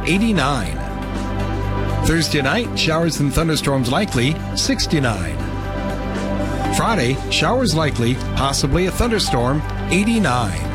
89. Thursday night, showers and thunderstorms likely, 69. Friday, showers likely, possibly a thunderstorm, 89.